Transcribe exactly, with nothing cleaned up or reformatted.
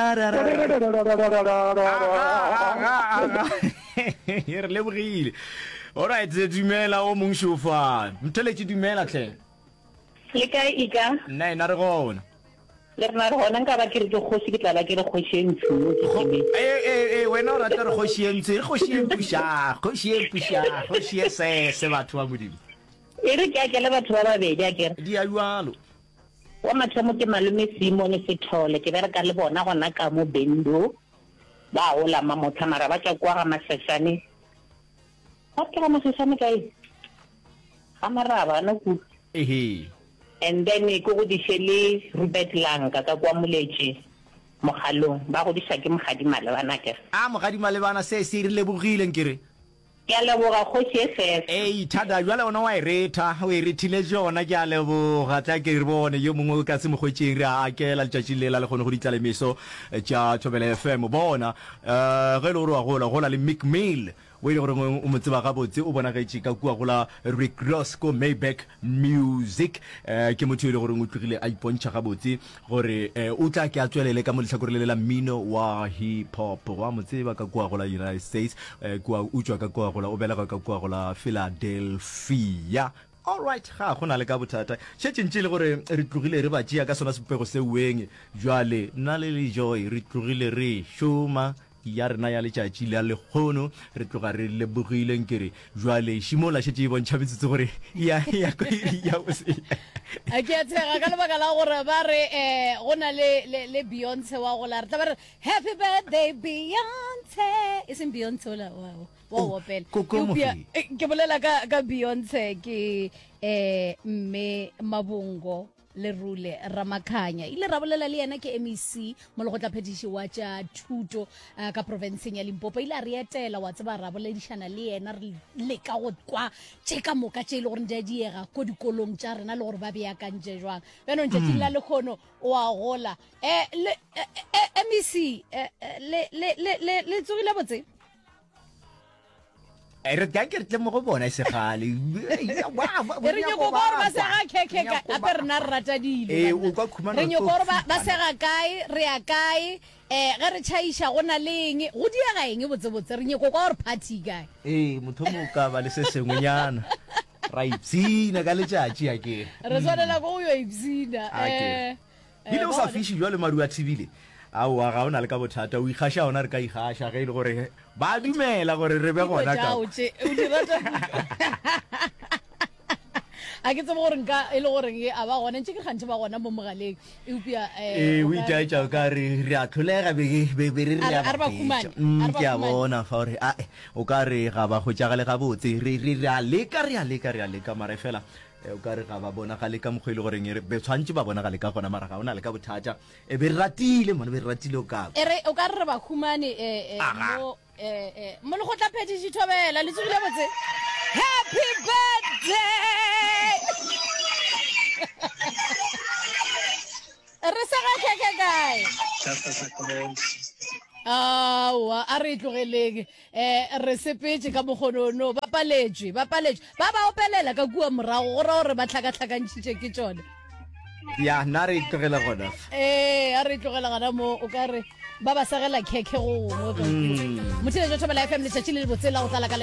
Re lebogile. Alright, dumela o mong shofa. Mtheletse dumela tle. Le kae ika? Nna ena re gona. Le rena re gona nka ba ke re ke kgosi ke tlala ke re kgosi e ntsho. Eh eh eh wena o rata re kgosi e ntse, kgosi e pusha, kgosi e pusha, kgosi e se se batho ba modimo. E re ke a ke le batho ba babedi a ke re. Di a jwalo. Wa mathomo ke malome Simon Sethole ke be re ka le bona gona ka mo Bendo. Ba o la mamotha mara ba tla kwa ga masesane. Ha ke ga masesane kae? Amaraba na ku. Ehe. And then ko go dishele Robert Langa ka kwa moletse mogalong ba go disha ke mogadi malebana ke. Ah mogadi malebana se se rile bogile nkere. Ke a leboga kgosi e fela. Eh thada jwale ona wa ireta o iretile jona ke a leboga tla ke re bone yo mongwe ka se mogwetseng re a akela letšatši lela le gone go ditla meso tša Thobela F M bona eh ge le gore wa gola gola le Mick Mill we le gore o motseba ga botse o bona gaetše ka kua gola Rick Ross ko Maybach Music eh ke motho le gore o tlogile a ipontšha ga botse gore o tla ke a tswelele ka mo letlhakore le la mmino wa hip hop wa motseba ka kua gola United States eh kua utswa ka kua gola o belega ka kua gola Philadelphia. All right ga gona le ka bothata tšetšentše le gore re tlogile re ba tšea ka sona sepego se weng jwale nna le le joy re tlogile re šoma ya rena ya letšatši le ya lekgono re tloga re lebogile nkere jwale šimola šetše e bontšha metsotso gore ya ya ya bose a ke a tshega ka lebaka la gore ba re eh go na le le Beyonce wa go la re tla ba re happy birthday Beyonce e seng Beyonce ola wow wow opela ke bolela ka ka Beyonce ke eh me mabongo le rule Ramakhanya ile ra bolela le yena ke M E C mo le go tla phetiši wa tša thuto ka provinceng ya Limpopo ile a re etela wa tseba ra boledišana le yena re le ka go kwa tše ka moka tše ile gore ntša diega ko dikolong tša rena le gore ba beakantše jwang beno ntšatši la lekgono o a gola eh M E C le le le le tsogile botse e re ka ke re tle mo go bona se gale re nyoko gore ba sega keke ka ape rena re rata dilo eh o ka khumana re nyoko gore ba sega kae re ya kae eh ge re tšhaiša gona leng go diega eng botse botse re nyoko gore party kae eh motho mo ka ba le se sengwenyana ra ipsina ka letšatši a ke re swanela go yo ipsina eh ile o sa fiši jwa le maru a tibile ao ga ona le ka bothata o ikgasha ona re ka ikgasha ge ile gore ba dumela gore re be gona ka o di rata a ke tsebo gore nka e le gore a ba gona ntse ke gantse ba gona mo mogaleng e upia eh o itaetša ka re re a tlholega be be re re ya ba khumane ke a bona fa gore a o ka re ga ba go tšagale ga botse re re a leka re a leka re a leka mara fela o ka re ga ba bona ga le ka mogwele gore re be tshwantse ba bona ga le ka gona mara ga ona le ka bothata e be ratile mona be ratile o ka ere o ka re ba khumane eh mo eh mo le go tla phetiši Thobela le tsogile botse happy birthday re sa ga keke kae awa a re tlogeleng eh re sepetse ka mogonono ba paletswe ba paletswe ba ba opelela ka kua morago gore gore ba tlhakatlhakantšhitše ke tšone ya nna re tlogela gona eh a re tlogela gona mo o ka re ba ba sagela keke go gongwe motheletšo Thobela F M letšatši le le botse la go tlala ka